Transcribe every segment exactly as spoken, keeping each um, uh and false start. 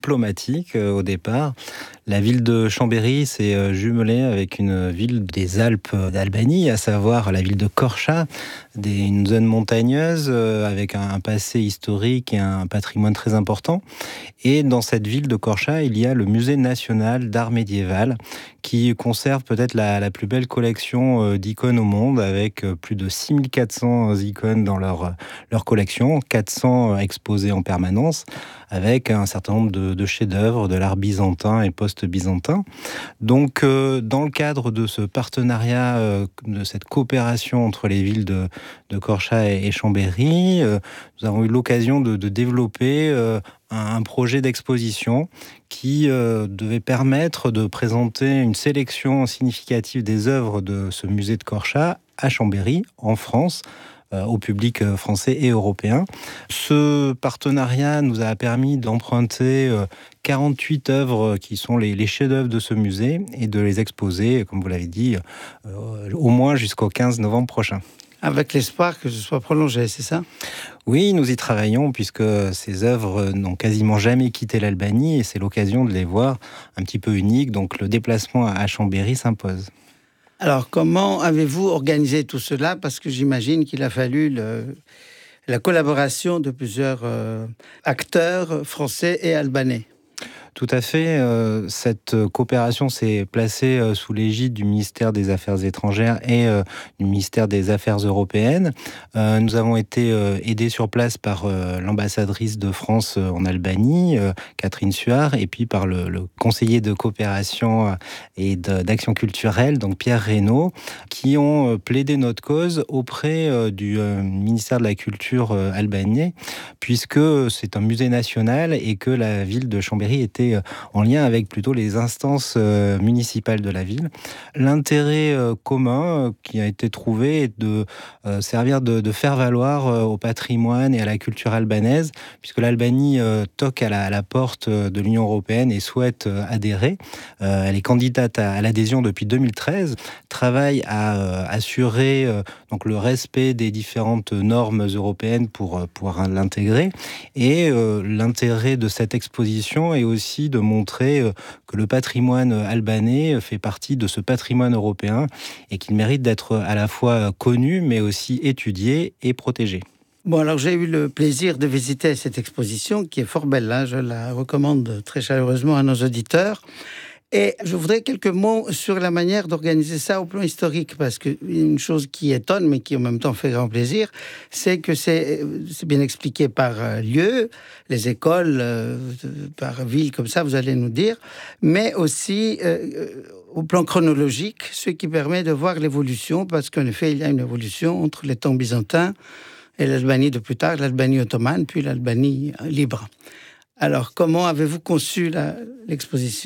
diplomatique euh, au départ. La ville de Chambéry s'est euh, jumelée avec une ville des Alpes d'Albanie, à savoir la ville de Korça, des, une zone montagneuse euh, avec un, un passé historique et un patrimoine très important. Et dans cette ville de Korça, il y a le musée national d'art médiéval qui conserve peut-être la, la plus belle collection euh, d'icônes au monde, avec euh, plus de six mille quatre cents icônes dans leur, leur collection, quatre cents exposées en permanence, avec un certain nombre de, de chefs-d'œuvre de l'art byzantin et post-byzantin. Donc, euh, dans le cadre de ce partenariat, euh, de cette coopération entre les villes de, de Korça et, et Chambéry, euh, nous avons eu l'occasion de, de développer euh, un, un projet d'exposition qui euh, devait permettre de présenter une sélection significative des œuvres de ce musée de Korça à Chambéry, en France, au public français et européen. Ce partenariat nous a permis d'emprunter quarante-huit œuvres qui sont les, les chefs-d'œuvre de ce musée et de les exposer, comme vous l'avez dit, euh, au moins jusqu'au quinze novembre prochain. Avec l'espoir que ce soit prolongé, c'est ça ? Oui, nous y travaillons puisque ces œuvres n'ont quasiment jamais quitté l'Albanie et c'est l'occasion de les voir un petit peu uniques. Donc le déplacement à Chambéry s'impose. Alors, comment avez-vous organisé tout cela ? Parce que j'imagine qu'il a fallu le, la collaboration de plusieurs euh, acteurs français et albanais. Tout à fait. Euh, cette coopération s'est placée euh, sous l'égide du ministère des Affaires étrangères et euh, du ministère des Affaires européennes. Euh, nous avons été euh, aidés sur place par euh, l'ambassadrice de France euh, en Albanie, euh, Catherine Suard, et puis par le, le conseiller de coopération et de, d'action culturelle, donc Pierre Reynaud, qui ont euh, plaidé notre cause auprès euh, du euh, ministère de la Culture euh, albanais, puisque c'est un musée national et que la ville de Chambéry était en lien avec plutôt les instances euh, municipales de la ville. L'intérêt euh, commun euh, qui a été trouvé est de euh, servir de, de faire valoir euh, au patrimoine et à la culture albanaise, puisque l'Albanie euh, toque à la, à la porte de l'Union européenne et souhaite euh, adhérer. Euh, elle est candidate à, à l'adhésion depuis deux mille treize, travaille à euh, assurer euh, donc le respect des différentes normes européennes pour euh, pouvoir l'intégrer. Et euh, l'intérêt de cette exposition est aussi de montrer que le patrimoine albanais fait partie de ce patrimoine européen et qu'il mérite d'être à la fois connu, mais aussi étudié et protégé. Bon, alors j'ai eu le plaisir de visiter cette exposition qui est fort belle, hein. Je la recommande très chaleureusement à nos auditeurs. Et je voudrais quelques mots sur la manière d'organiser ça au plan historique, parce qu'une chose qui étonne, mais qui en même temps fait grand plaisir, c'est que c'est, c'est bien expliqué par lieu, les écoles, euh, par ville, comme ça, vous allez nous dire, mais aussi euh, au plan chronologique, ce qui permet de voir l'évolution, parce qu'en effet, il y a une évolution entre les temps byzantins et l'Albanie de plus tard, l'Albanie ottomane, puis l'Albanie libre. Alors, comment avez-vous conçu la, l'exposition ?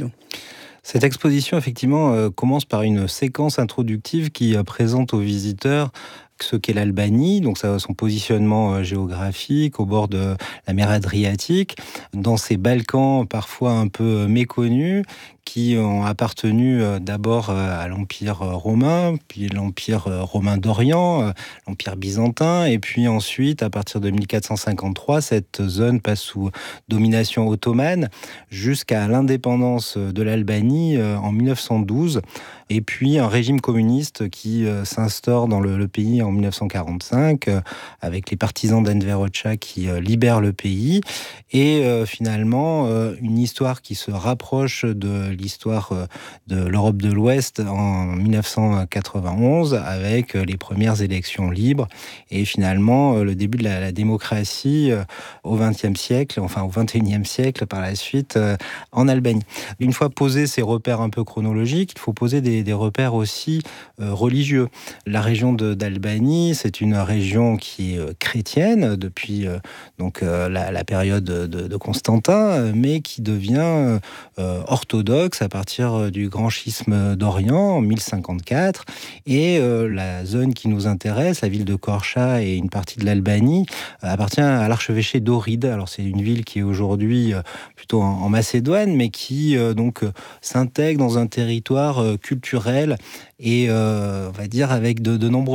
Cette exposition, effectivement, euh, commence par une séquence introductive qui euh, présente aux visiteurs ce qu'est l'Albanie, donc ça, son positionnement euh, géographique au bord de la mer Adriatique, dans ces Balkans parfois un peu méconnus, qui ont appartenu d'abord à l'Empire romain, puis l'Empire romain d'Orient, l'Empire byzantin, et puis ensuite, à partir de mille quatre cent cinquante-trois, cette zone passe sous domination ottomane jusqu'à l'indépendance de l'Albanie en mille neuf cent douze, et puis un régime communiste qui s'instaure dans le, le pays en mille neuf cent quarante-cinq, avec les partisans d'Enver Hoxha qui libèrent le pays, et finalement une histoire qui se rapproche de l'histoire de l'Europe de l'Ouest en mille neuf cent quatre-vingt-onze avec les premières élections libres et finalement le début de la, la démocratie au vingtième siècle, enfin au vingt et unième siècle par la suite en Albanie. Une fois posés ces repères un peu chronologiques, il faut poser des, des repères aussi euh, religieux. La région de, d'Albanie, c'est une région qui est euh, chrétienne depuis euh, donc, euh, la, la période de, de Constantin, mais qui devient euh, orthodoxe à partir du grand schisme d'Orient en mille cinquante-quatre, et euh, la zone qui nous intéresse, la ville de Korça et une partie de l'Albanie, euh, appartient à l'archevêché d'Ohride. Alors c'est une ville qui est aujourd'hui euh, plutôt en, en Macédoine, mais qui euh, donc euh, s'intègre dans un territoire euh, culturel et euh, on va dire avec de, de nombreuses populations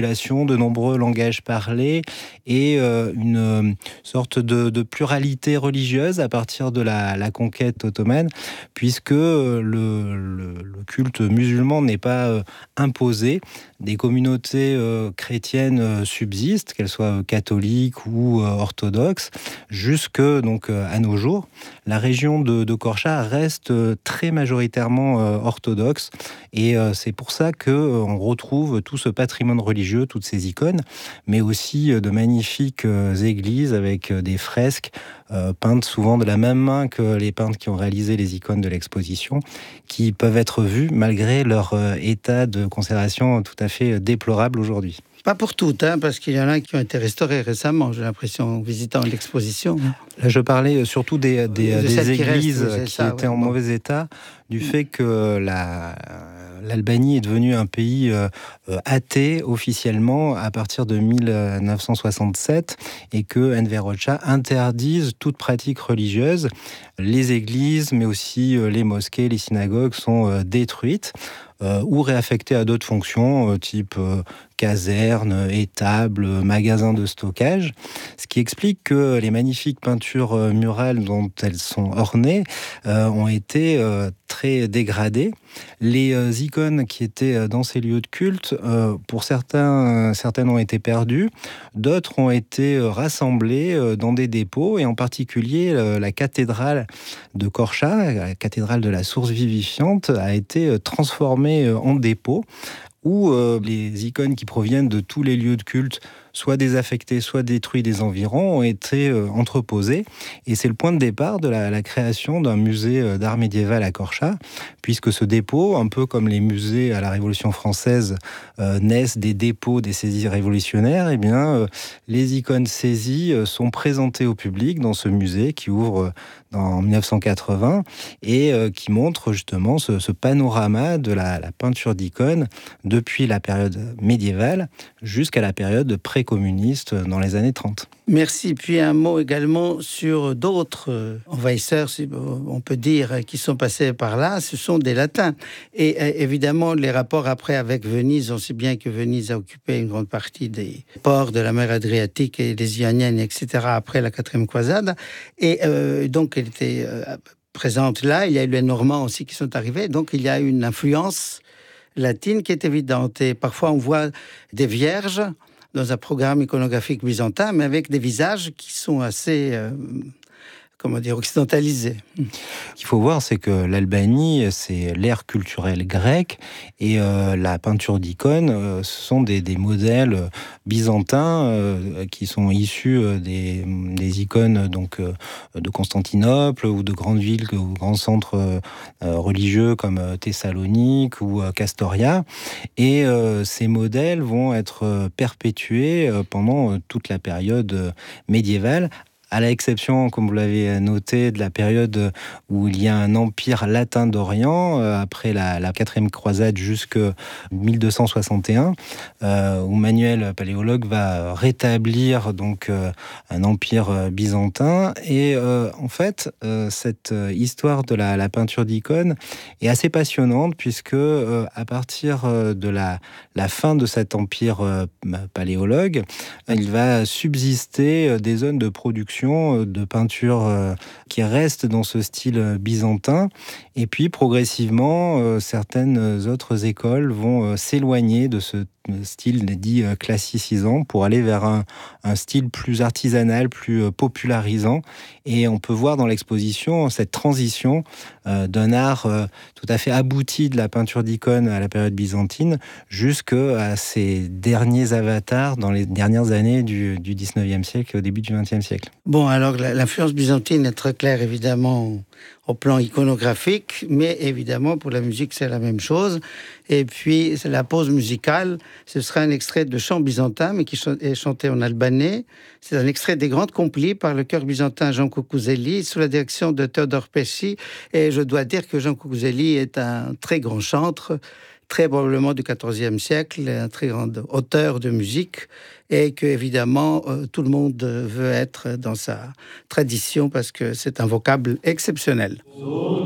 population, de nombreux langages parlés et euh, une euh, sorte de, de pluralité religieuse à partir de la, la conquête ottomane, puisque le, le, le culte musulman n'est pas euh, imposé. Des communautés euh, chrétiennes euh, subsistent, qu'elles soient catholiques ou euh, orthodoxes, jusque donc euh, à nos jours. La région de, de Korça reste euh, très majoritairement euh, orthodoxe, et euh, c'est pour ça que euh, on retrouve tout ce patrimoine religieux, toutes ces icônes, mais aussi euh, de magnifiques euh, églises avec euh, des fresques euh, peintes souvent de la même main que les peintres qui ont réalisé les icônes de l'exposition, qui peuvent être vues malgré leur euh, état de conservation tout à fait déplorable aujourd'hui. Pas pour toutes, hein, parce qu'il y en a qui ont été restaurées récemment, j'ai l'impression, en visitant l'exposition. Là, je parlais surtout des, des, De des églises qui, restent, qui ça, étaient ouais, en bon. mauvais état, du fait que la, l'Albanie est devenue un pays euh, athée officiellement à partir de mille neuf cent soixante-sept, et que Enver Hoxha interdise toute pratique religieuse. Les églises, mais aussi les mosquées, les synagogues sont euh, détruites. Euh, ou réaffectés à d'autres fonctions, euh, type euh, caserne, étable, magasin de stockage. Ce qui explique que les magnifiques peintures euh, murales dont elles sont ornées euh, ont été euh, très dégradées. Les euh, icônes qui étaient dans ces lieux de culte, euh, pour certains, euh, certaines ont été perdues, d'autres ont été rassemblées euh, dans des dépôts, et en particulier euh, la cathédrale de Korça, la cathédrale de la source vivifiante, a été transformée en dépôt, où euh, les icônes qui proviennent de tous les lieux de culte, soit désaffectés, soit détruits des environs, ont été euh, entreposés. Et c'est le point de départ de la, la création d'un musée d'art médiéval à Korça, puisque ce dépôt, un peu comme les musées à la Révolution française euh, naissent des dépôts des saisies révolutionnaires, eh bien, euh, les icônes saisies euh, sont présentées au public dans ce musée qui ouvre en mille neuf cent quatre-vingts et euh, qui montre justement ce, ce panorama de la, la peinture d'icônes depuis la période médiévale jusqu'à la période pré-communiste dans les années trente. Merci. Puis un mot également sur d'autres envahisseurs, si on peut dire, qui sont passés par là. Ce sont des Latins. Et évidemment, les rapports après avec Venise, on sait bien que Venise a occupé une grande partie des ports de la mer Adriatique et des Ioniennes, et cetera, après la quatrième croisade. Et euh, donc, elle était euh, présente là. Il y a eu les Normands aussi qui sont arrivés. Donc, il y a une influence latine qui est évidente. Et parfois, on voit des vierges dans un programme iconographique byzantin, mais avec des visages qui sont assez, euh, comment dire, occidentalisés. Ce qu'il faut voir, c'est que l'Albanie, c'est l'ère culturelle grecque, et euh, la peinture d'icônes, euh, ce sont des, des modèles byzantins euh, qui sont issus des, des icônes donc, euh, de Constantinople ou de grandes villes ou grands centres euh, religieux comme Thessalonique ou euh, Castoria. Et euh, ces modèles vont être perpétués euh, pendant euh, toute la période euh, médiévale, à l'exception, comme vous l'avez noté, de la période où il y a un empire latin d'Orient, euh, après la, la quatrième croisade jusqu'en mille deux cent soixante et un, euh, où Manuel Paléologue va rétablir donc euh, un empire euh, byzantin. Et euh, en fait, euh, cette histoire de la, la peinture d'icônes est assez passionnante, puisque euh, à partir de la, la fin de cet empire euh, Paléologue, il va subsister des zones de production de peinture qui restent dans ce style byzantin. Et puis, progressivement, certaines autres écoles vont s'éloigner de ce style dit classicisant pour aller vers un, un style plus artisanal, plus popularisant. Et on peut voir dans l'exposition cette transition euh, d'un art euh, tout à fait abouti de la peinture d'icônes à la période byzantine jusqu'à ces derniers avatars dans les dernières années du, du dix-neuvième siècle et au début du vingtième siècle. Bon, alors l'influence byzantine est très claire, évidemment, au plan iconographique, mais évidemment, pour la musique, c'est la même chose. Et puis, c'est la pause musicale. Ce sera un extrait de chant byzantin, mais qui est chanté en albanais. C'est un extrait des Grandes Complies par le chœur byzantin Jean Cucuzeli, sous la direction de Théodore Pesci. Et je dois dire que Jean Cucuzeli est un très grand chantre, très probablement du quatorzième siècle, un très grand auteur de musique, et que, évidemment, euh, tout le monde veut être dans sa tradition parce que c'est un vocable exceptionnel.